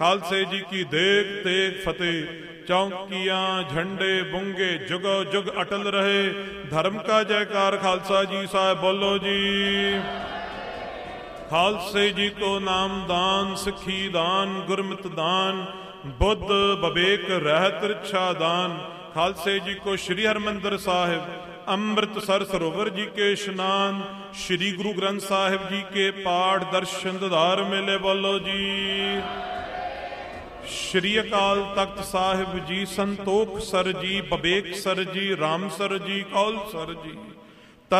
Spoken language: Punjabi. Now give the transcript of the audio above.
ਖਾਲਸੇ ਜੀ ਕੀ ਦੇਖ ਤੇਗ ਫਤਿਹ। ਚੌਂਕੀਆਂ ਝੰਡੇ ਬੁੰਗੇ ਜੁਗੋ ਜੁਗ ਅਟਲ ਰਹੇ। ਧਰਮ ਕਾ ਜੈਕਾਰ ਖਾਲਸਾ ਜੀ ਸਾਹਿਬ ਬੋਲੋ ਜੀ। ਖਾਲਸੇ ਜੀ ਕੋ ਨਾਮ ਦਾਨ ਸਿੱਖੀ ਦਾਨ ਗੁਰਮਤਿ ਦਾਨ ਬੁੱਧ ਬਵੇਕ ਰਹਿਤ ਰਿਛਾ ਦਾਨ। ਖਾਲਸੇ ਜੀ ਕੋ ਸ਼੍ਰੀ ਹਰਿਮੰਦਰ ਸਾਹਿਬ ਅੰਮ੍ਰਿਤਸਰ ਸਰੋਵਰ ਜੀ ਕੇ ਇਸ਼ਨਾਨ। ਸ਼੍ਰੀ ਗੁਰੂ ਗ੍ਰੰਥ ਸਾਹਿਬ ਜੀ ਕੇ ਪਾਠ ਦਰਸ਼ਨ ਦਿਦਾਰ ਮੇਲੇ ਬੋਲੋ ਜੀ। ਸ਼੍ਰੀ ਅਕਾਲ ਤਖਤ ਸਾਹਿਬ ਜੀ ਸੰਤੋਖ ਸਰ ਜੀ ਬਵੇਕ ਸਰ ਜੀ ਰਾਮਸਰ ਜੀ ਕੌਲਸਰ ਜੀ।